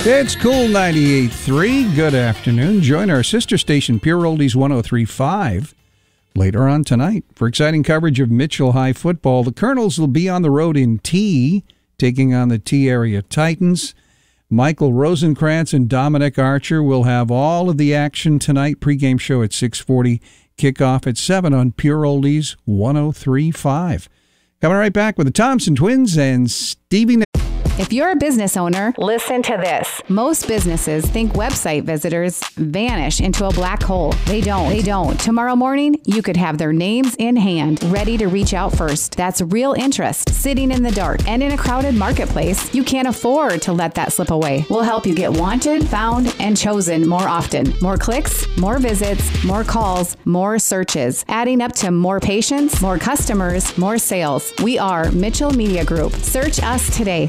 It's Cool 98.3. Good afternoon. Join our sister station, Pure Oldies 103.5, later on tonight for exciting coverage of Mitchell High football. The Colonels will be on the road in T, taking on the T area Titans. Michael Rosenkrantz and Dominic Archer will have all of the action tonight. Pre-game show at 6:40, kickoff at 7 on Pure Oldies 103.5. Coming right back with the Thompson Twins and Stevie. If you're a business owner, listen to this. Most businesses think website visitors vanish into a black hole. They don't. Tomorrow morning, you could have their names in hand, ready to reach out first. That's real interest sitting in the dark. And in a crowded marketplace, you can't afford to let that slip away. We'll help you get wanted, found, and chosen more often. More clicks, more visits, more calls, more searches, adding up to more patients, more customers, more sales. We are Mitchell Media Group. Search us today.